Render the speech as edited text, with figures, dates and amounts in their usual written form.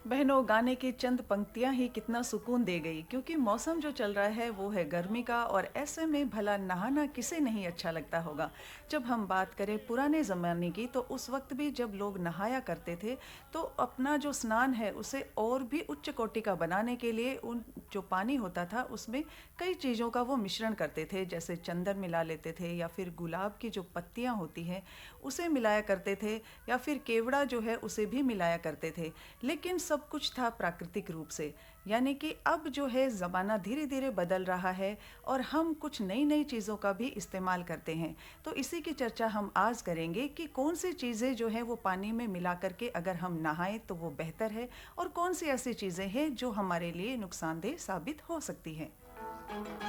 बहनों, गाने की चंद पंक्तियां ही कितना सुकून दे गई, क्योंकि मौसम जो चल रहा है वो है गर्मी का। और ऐसे में भला नहाना किसे नहीं अच्छा लगता होगा। जब हम बात करें पुराने ज़माने की, तो उस वक्त भी जब लोग नहाया करते थे तो अपना जो स्नान है उसे और भी उच्च कोटि का बनाने के लिए उन जो पानी होता था उसमें कई चीज़ों का वो मिश्रण करते थे। जैसे चंदन मिला लेते थे, या फिर गुलाब की जो पत्तियां होती हैं उसे मिलाया करते थे, या फिर केवड़ा जो है उसे भी मिलाया करते थे। लेकिन सब कुछ था प्राकृतिक रूप से। यानी कि अब जो है ज़माना धीरे धीरे बदल रहा है और हम कुछ नई नई चीज़ों का भी इस्तेमाल करते हैं। तो इसी की चर्चा हम आज करेंगे कि कौन सी चीज़ें जो है वो पानी में मिला करके अगर हम नहाएं तो वो बेहतर है, और कौन सी ऐसी चीज़ें हैं जो हमारे लिए नुकसानदेह साबित हो सकती हैं।